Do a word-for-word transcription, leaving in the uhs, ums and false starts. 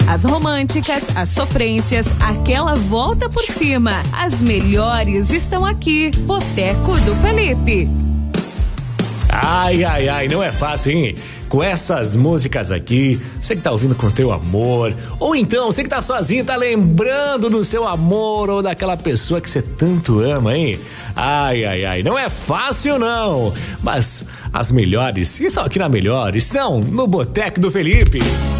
As românticas, as sofrências, aquela volta por cima. As melhores estão aqui. Boteco do Felipe. Ai, ai, ai, não é fácil, hein? Com essas músicas aqui, você que tá ouvindo com o teu amor, ou então você que tá sozinho, tá lembrando do seu amor ou daquela pessoa que você tanto ama, hein? Ai, ai, ai, não é fácil não, mas as melhores, estão aqui na melhor, estão no Boteco do Felipe.